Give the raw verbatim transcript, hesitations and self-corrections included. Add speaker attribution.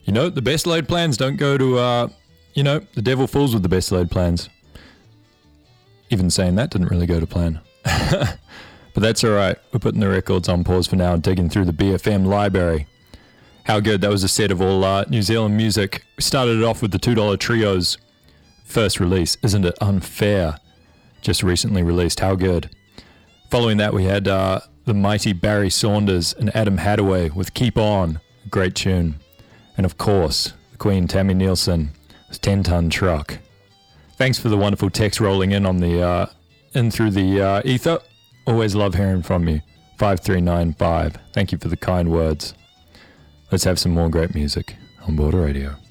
Speaker 1: You know, the best laid plans don't go to, uh, you know, the devil falls with the best laid plans. Even saying that didn't really go to plan. But that's all right. We're putting the records on pause for now and digging through the B F M library. How good. That was a set of all uh, New Zealand music. We started it off with the two dollar Trio's first release, Isn't It Unfair? Just recently released. How good. Following that, we had uh, the mighty Barry Saunders and Adam Hadaway with Keep On. Great tune. And of course, the Queen Tammy Nielsen with ten ton Truck. Thanks for the wonderful text rolling in on the uh, in through the uh, ether. Always love hearing from you. five three nine five. Thank you for the kind words. Let's have some more great music on Border Radio.